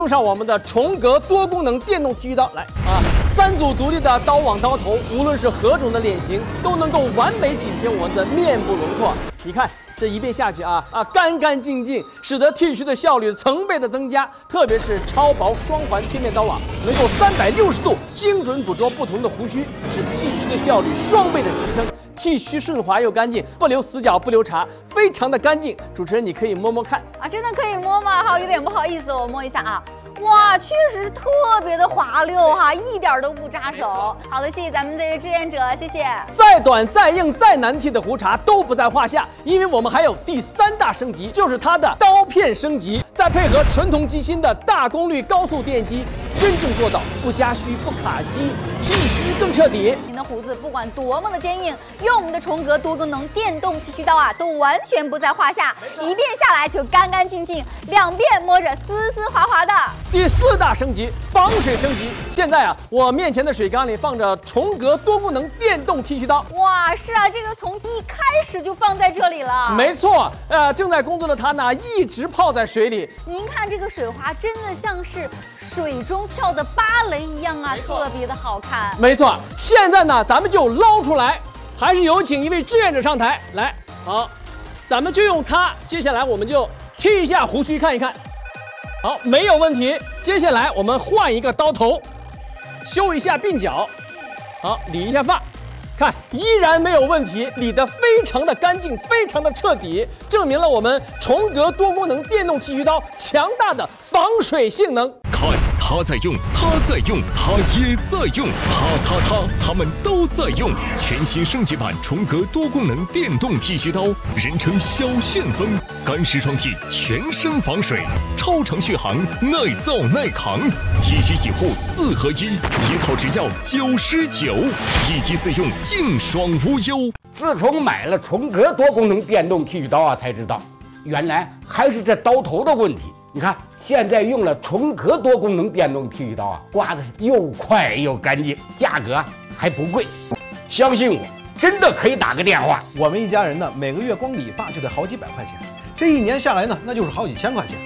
用上我们的重格多功能电动剃须刀来3组独立的刀网刀头，无论是何种的脸型，都能够完美紧贴我们的面部轮廓。你看这一遍下去干干净净，使得剃须的效率成倍的增加。特别是超薄双环贴面刀网，能够360度精准捕捉不同的胡须，使剃须的效率双倍的提升。剃须顺滑又干净，不留死角，不留茬，非常的干净。主持人，你可以摸摸看真的可以摸吗？好，有点不好意思，我摸一下哇，确实特别的滑溜一点都不扎手。好的，谢谢咱们这位志愿者，谢谢。 再短、再硬、再难剃的胡茬都不在话下，因为我们还有第3大升级，就是它的刀片升级。再配合纯铜机芯的大功率高速电机，真正做到不加须、不卡机，剃须更彻底。 您的胡子不管多么的坚硬，用我们的重格多功能电动剃须刀都完全不在话下，一遍下来就干干净净，2遍摸着丝丝滑滑的。 第4大升级，防水升级。现在我面前的水缸里放着重格多功能电动剃须刀。 哇，是这个从一开始就放在这里了。 没错，正在工作的它呢，一直泡在水里。 您看这个水花，真的像是水中跳的芭蕾一样特别的好看。 没错，现在呢，咱们就捞出来，还是有请一位志愿者上台来。好，咱们就用它。接下来我们就剃一下胡须，看一看。好，没有问题。接下来我们换一个刀头，修一下鬓角，好，理一下发，看依然没有问题，理得非常的干净，非常的彻底，证明了我们重格多功能电动剃须刀强大的防水性能。 看，他在用，他在用，他也在用，他们都在用。全新升级版重格多功能电动剃须刀，人称小旋风，干湿双剃，全身防水，超长续航，耐造耐扛。剃须洗护4合1，一套只要99，一机4用，净爽无忧。 自从买了重格多功能电动剃须刀才知道，原来还是这刀头的问题。你看，现在用了重格多功能电动剃须刀刮的是又快又干净，价格还不贵。相信我，真的可以打个电话。 我们一家人呢，每个月光理发就得好几百块钱，这1年下来呢，那就是好几千块钱。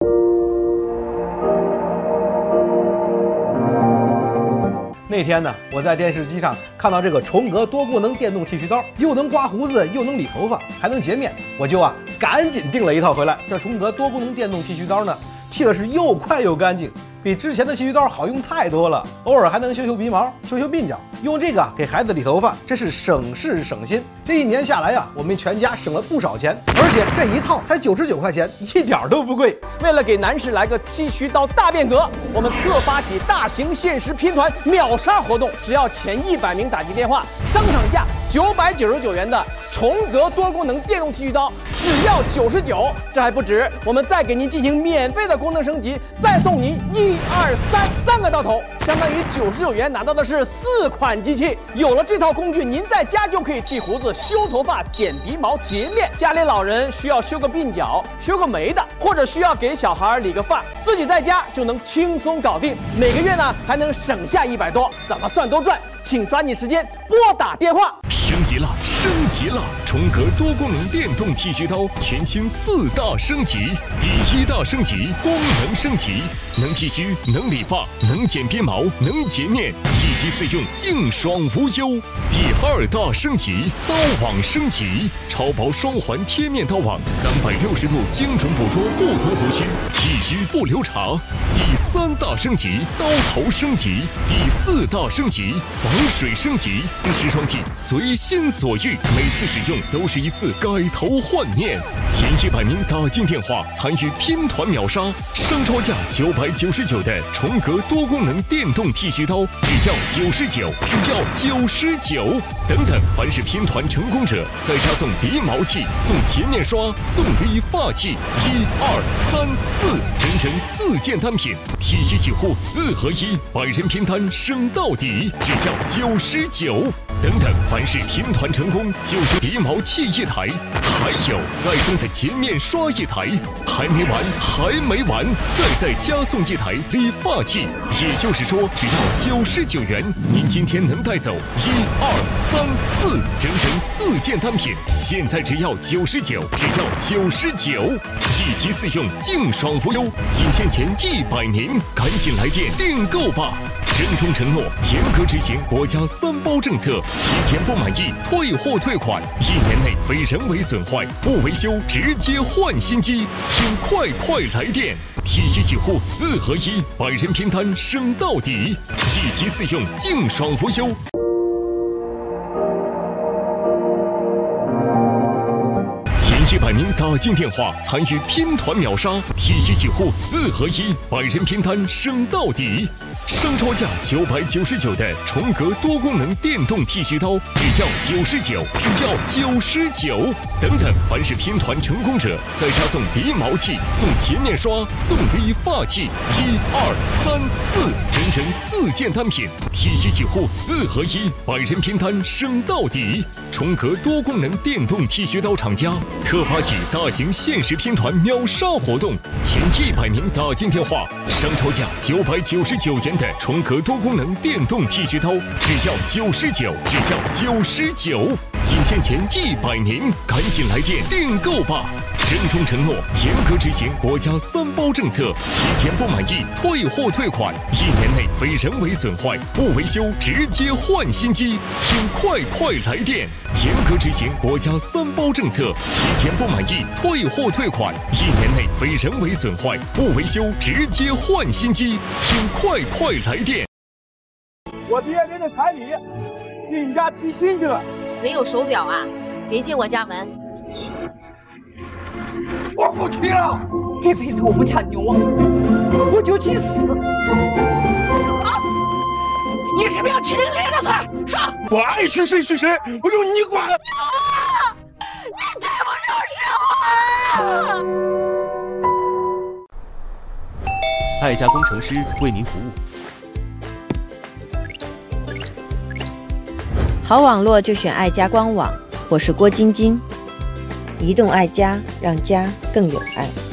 那天呢，我在电视机上看到这个重格多功能电动剃须刀，又能刮胡子，又能理头发，还能洁面，我就赶紧订了一套回来。这重格多功能电动剃须刀呢，剃的是又快又干净，比之前的剃须刀好用太多了。偶尔还能修鼻毛、修鬓角，用这个给孩子理头发，真是省事省心。这1年下来我们全家省了不少钱，而且这一套才99块钱，一点都不贵。 为了给男士来个剃须刀大变革，我们特发起大型限时拼团秒杀活动，只要前100名打进电话，商场价999元的重格多功能电动剃须刀只要99。这还不止，我们再给您进行免费的功能升级，再送您1、2、3个刀头，相当于99元拿到的是4款机器。有了这套工具，您在家就可以剃胡子、修头发、剪鼻毛、洁面。家里老人需要修个鬓角、修个眉的，或者需要给小孩理个发，自己在家就能轻松搞定。每个月呢还能省下100多，怎么算都赚。请抓紧时间拨打电话。 升级了，升级了！重格多功能电动剃须刀全新4大升级。第1大升级，功能升级，能剃须，能理发，能剪边毛，能洁面，一机4用，净爽无忧。第2大升级，刀网升级，超薄双环贴面刀网，360度精准捕捉不同胡须，剃须不留茬。第3大升级，刀头升级。第4大升级，防水升级，湿双剃随心所欲，每次使用都是一次改头换面。前100名打进电话参与拼团秒杀，商超价999的重格多功能电动剃须刀只要99，只要99。等等，凡是拼团成功者，再加送鼻毛器、送洁面刷、送理发器，1、2、3、4，整整4件单品，剃须洗护4合1，100人拼单升到底，只要99。 等等，凡是拼团成功就是鼻毛器一台，还有再送这洁面刷一台，还没完，再加送一台理发器。也就是说，只要99元，您今天能带走1、2、3、4，整4件单品，现在只要99，一机4用，净爽无忧，仅限前100名，赶紧来电订购吧！郑重承诺，严格执行国家3包政策，7天不满意退货退款，1年内非人为损坏不维修直接换新机，请快来电！剃须洗护4合1，百人拼单省到底，一机4用，净爽无忧。100名打进电话参与拼团秒杀，剃须洗护4合1，百人拼单省到底。商超价999的重格多功能电动剃须刀，只要99。等等，凡是拼团成功者，再加送鼻毛器、送洁面刷、送理发器，1、2、3、4，整4件单品，剃须洗护4合1，百人拼单省到底。重格多功能电动剃须刀厂家特发起大型限时拼团秒杀活动，前100名打进电话，商超价999元的重格多功能电动剃须刀，只要99，仅限前100名，赶紧来电订购吧！郑重承诺，严格执行国家3包政策，7天不满意退货退款，1年内非人为损坏不维修直接换新机，请快来电！严格执行国家3包政策，7天不满意退货退款，1年内非人为损坏不维修直接换新机，请快来电！ 我爹给的彩礼，新家提亲去了。 没有手表啊？别进我家门！ 我不去了， 这辈子我不嫁牛啊，我就去死！啊！你是不是要娶那个菜？说！ 我爱娶谁娶谁，我用你管！ 牛啊！你对不住是我！ 爱家工程师为您服务。 好网络就选爱家官网，我是郭晶晶。移动爱家，让家更有爱。